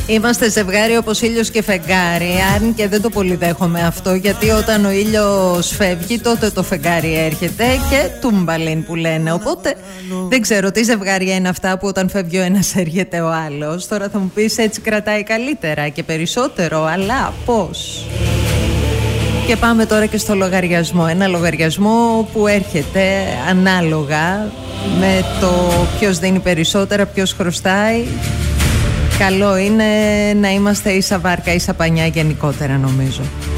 Είμαστε ζευγάρι όπως ήλιος και φεγγάρι. Αν και δεν το πολύ δέχομαι αυτό, γιατί όταν ο ήλιος φεύγει, τότε το φεγγάρι έρχεται και τούμπαλιν που λένε. Οπότε δεν ξέρω τι ζευγάρια είναι αυτά που όταν φεύγει ο ένας έρχεται ο άλλος. Τώρα θα μου πεις, έτσι κρατάει καλύτερα και περισσότερο, αλλά πώς? Και πάμε τώρα και στο λογαριασμό. Ένα λογαριασμό που έρχεται ανάλογα με το ποιος δίνει περισσότερα, ποιος χρωστάει. Καλό είναι να είμαστε ίσα βάρκα, ίσα πανιά γενικότερα, νομίζω.